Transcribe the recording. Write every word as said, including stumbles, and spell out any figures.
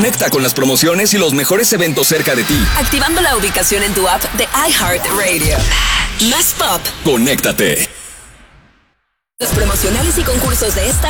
Conecta con las promociones y los mejores eventos cerca de ti. Activando la ubicación en tu app de iHeartRadio. Más pop. Conéctate. Los promocionales y concursos de esta